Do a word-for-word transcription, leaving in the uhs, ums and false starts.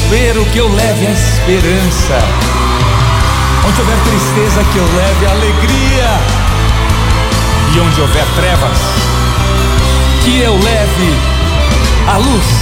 desespero, que eu leve a esperança. Onde houver tristeza, que eu leve a alegria. E onde houver trevas, que eu leve a luz.